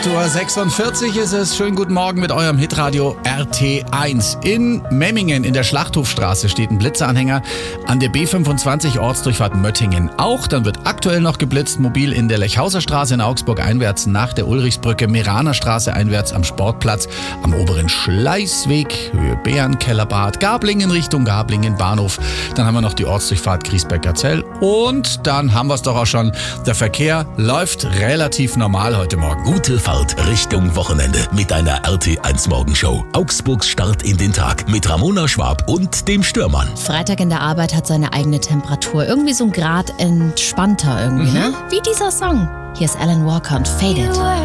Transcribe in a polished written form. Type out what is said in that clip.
8:46 Uhr ist es. Schönen guten Morgen mit eurem Hitradio RT1. In Memmingen in der Schlachthofstraße steht ein Blitzeranhänger an der B25 Ortsdurchfahrt Möttingen. Auch dann wird aktuell noch geblitzt, mobil in der Lechhauser Straße in Augsburg einwärts nach der Ulrichsbrücke, Meraner Straße einwärts am Sportplatz, am oberen Schleißweg, Höhe Bärenkellerbad, Gablingen Richtung Gablingen Bahnhof. Dann haben wir noch die Ortsdurchfahrt Griesbeck-Gazell und dann haben wir es doch auch schon. Der Verkehr läuft relativ normal heute Morgen. Gute Fahrt Richtung Wochenende mit deiner RT1 Morgenshow. Augsburgs Start in den Tag mit Ramona Schwab und dem Stürmann. Freitag in der Arbeit hat seine eigene Temperatur. Irgendwie so ein Grad entspannter irgendwie, ne? Wie dieser Song. Hier ist Alan Walker und Faded.